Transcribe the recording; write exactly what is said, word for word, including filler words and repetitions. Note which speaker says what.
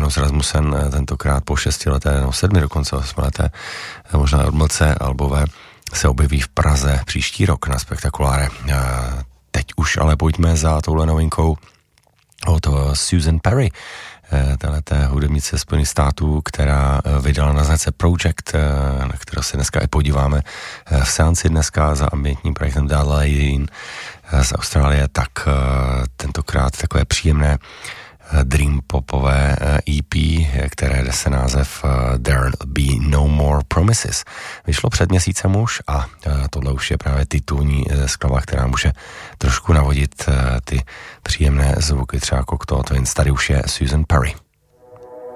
Speaker 1: Janus Rasmussen tentokrát po šestileté, no sedmi dokonce osmileté, možná odmlce albové, se objeví v Praze příští rok na Spektakuláre. Teď už ale pojďme za touhle novinkou od Susan Perry, téhleté hudebnice Spojených států, která vydala na značce Project, na kterou se dneska i podíváme v seanci dneska za ambientním projektem Dalain z Austrálie, tak tentokrát takové příjemné dream popové E P, které nese název There'll Be No More Promises. Vyšlo před měsícem už a tohle už je právě titulní skladba, která může trošku navodit ty příjemné zvuky, třeba Cocteau Twins. Tady už je Susan Perry.